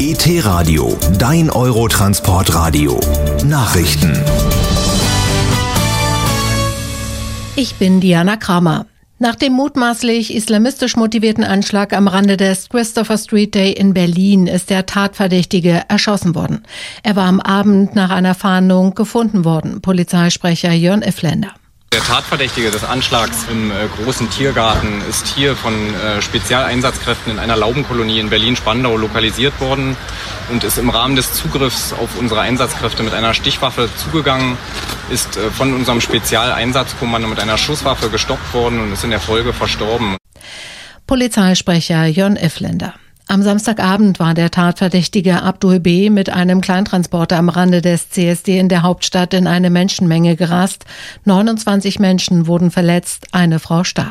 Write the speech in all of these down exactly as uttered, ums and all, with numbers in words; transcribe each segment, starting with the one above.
E T-Radio, dein Eurotransportradio. Nachrichten. Ich bin Diana Kramer. Nach dem mutmaßlich islamistisch motivierten Anschlag am Rande des Christopher Street Day in Berlin ist der Tatverdächtige erschossen worden. Er war am Abend nach einer Fahndung gefunden worden. Polizeisprecher Jörn Effländer. Der Tatverdächtige des Anschlags im äh, großen Tiergarten ist hier von äh, Spezialeinsatzkräften in einer Laubenkolonie in Berlin-Spandau lokalisiert worden und ist im Rahmen des Zugriffs auf unsere Einsatzkräfte mit einer Stichwaffe zugegangen, ist äh, von unserem Spezialeinsatzkommando mit einer Schusswaffe gestoppt worden und ist in der Folge verstorben. Polizeisprecher Jörn Effländer. Am Samstagabend war der Tatverdächtige Abdul B. mit einem Kleintransporter am Rande des C S D in der Hauptstadt in eine Menschenmenge gerast. neunundzwanzig Menschen wurden verletzt, eine Frau starb.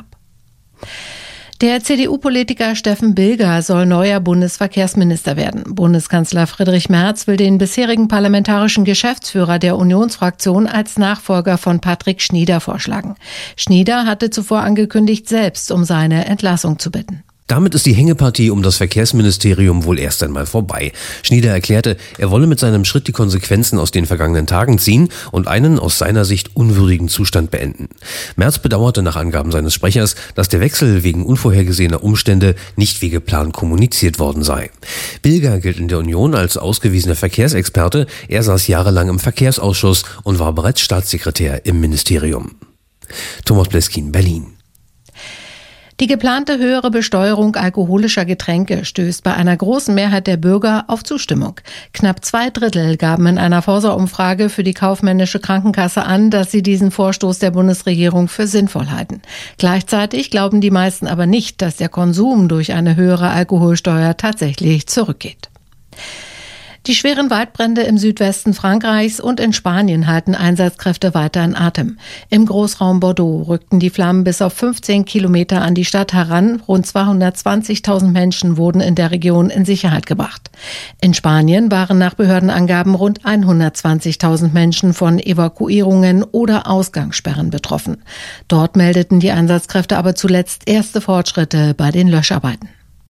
Der C D U-Politiker Steffen Bilger soll neuer Bundesverkehrsminister werden. Bundeskanzler Friedrich Merz will den bisherigen parlamentarischen Geschäftsführer der Unionsfraktion als Nachfolger von Patrick Schnieder vorschlagen. Schnieder hatte zuvor angekündigt, selbst um seine Entlassung zu bitten. Damit ist die Hängepartie um das Verkehrsministerium wohl erst einmal vorbei. Schnieder erklärte, er wolle mit seinem Schritt die Konsequenzen aus den vergangenen Tagen ziehen und einen aus seiner Sicht unwürdigen Zustand beenden. Merz bedauerte nach Angaben seines Sprechers, dass der Wechsel wegen unvorhergesehener Umstände nicht wie geplant kommuniziert worden sei. Bilger gilt in der Union als ausgewiesener Verkehrsexperte. Er saß jahrelang im Verkehrsausschuss und war bereits Staatssekretär im Ministerium. Thomas Bleskin, Berlin. Die geplante höhere Besteuerung alkoholischer Getränke stößt bei einer großen Mehrheit der Bürger auf Zustimmung. Knapp zwei Drittel gaben in einer Forsa-Umfrage für die kaufmännische Krankenkasse an, dass sie diesen Vorstoß der Bundesregierung für sinnvoll halten. Gleichzeitig glauben die meisten aber nicht, dass der Konsum durch eine höhere Alkoholsteuer tatsächlich zurückgeht. Die schweren Waldbrände im Südwesten Frankreichs und in Spanien halten Einsatzkräfte weiter in Atem. Im Großraum Bordeaux rückten die Flammen bis auf fünfzehn Kilometer an die Stadt heran. Rund zweihundertzwanzigtausend Menschen wurden in der Region in Sicherheit gebracht. In Spanien waren nach Behördenangaben rund hundertzwanzigtausend Menschen von Evakuierungen oder Ausgangssperren betroffen. Dort meldeten die Einsatzkräfte aber zuletzt erste Fortschritte bei den Löscharbeiten.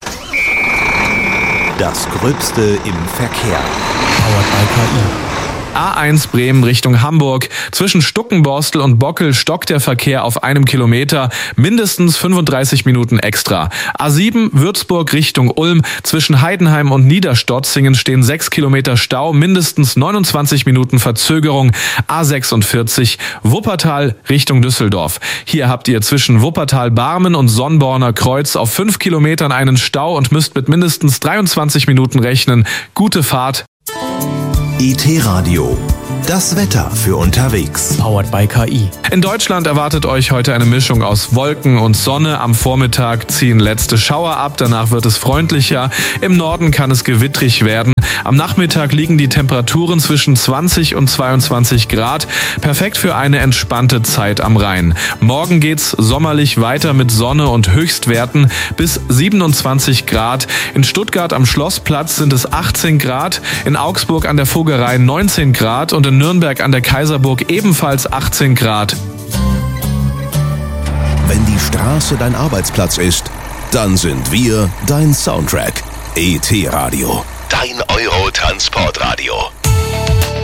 Das Gröbste im Verkehr. Powered by K I. A eins Bremen Richtung Hamburg. Zwischen Stuckenborstel und Bockel stockt der Verkehr auf einem Kilometer, mindestens fünfunddreißig Minuten extra. A sieben Würzburg Richtung Ulm. Zwischen Heidenheim und Niederstotzingen stehen sechs Kilometer Stau, mindestens neunundzwanzig Minuten Verzögerung. A sechsundvierzig Wuppertal Richtung Düsseldorf. Hier habt ihr zwischen Wuppertal-Barmen und Sonnborner Kreuz auf fünf Kilometern einen Stau und müsst mit mindestens dreiundzwanzig Minuten rechnen. Gute Fahrt. E T-Radio. Das Wetter für unterwegs. Powered by K I. In Deutschland erwartet euch heute eine Mischung aus Wolken und Sonne. Am Vormittag ziehen letzte Schauer ab, danach wird es freundlicher. Im Norden kann es gewittrig werden. Am Nachmittag liegen die Temperaturen zwischen zwanzig und zweiundzwanzig Grad. Perfekt für eine entspannte Zeit am Rhein. Morgen geht's sommerlich weiter mit Sonne und Höchstwerten bis siebenundzwanzig Grad. In Stuttgart am Schlossplatz sind es achtzehn Grad. In Augsburg an der Vogerei neunzehn Grad und in Nürnberg an der Kaiserburg ebenfalls achtzehn Grad. Wenn die Straße dein Arbeitsplatz ist, dann sind wir dein Soundtrack. E T-Radio. Dein Eurotransportradio.